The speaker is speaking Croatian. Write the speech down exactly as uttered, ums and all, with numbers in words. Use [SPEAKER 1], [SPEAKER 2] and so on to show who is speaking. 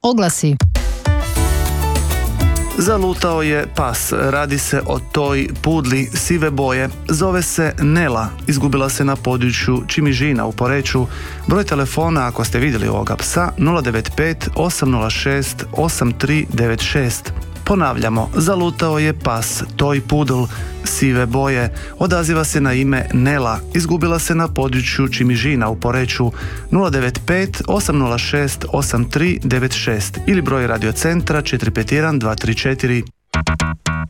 [SPEAKER 1] Oglasi.
[SPEAKER 2] Zalutao je pas. Radi se o toj pudli sive boje. Zove se Nela. Izgubila se na području Čimižina u Poreču. Broj telefona, ako ste vidjeli ovoga psa, nula devet pet osam nula šest osam tri devet šest. Ponavljamo, zalutao je pas, toj pudl sive boje. Odaziva se na ime Nela. Izgubila se na području Čimižina u Poreču. nula devet pet osam nula šest osam tri devet šest ili broj radiocentra četiri pet jedan dva tri četiri.